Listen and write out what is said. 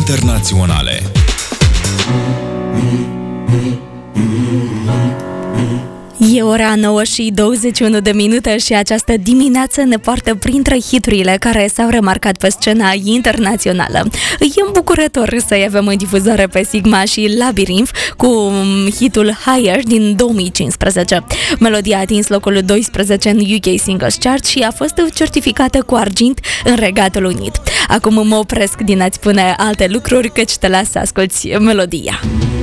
internaționale. E ora 9:21 și această dimineață ne poartă printre hiturile care s-au remarcat pe scena internațională. E îmbucurător să-i avem în difuzare pe Sigma și Labyrinth cu hitul Higher din 2015. Melodia a atins locul 12 în UK Singles Chart și a fost certificată cu argint în Regatul Unit. Acum mă opresc din a-ți spune alte lucruri, căci te las să asculti melodia.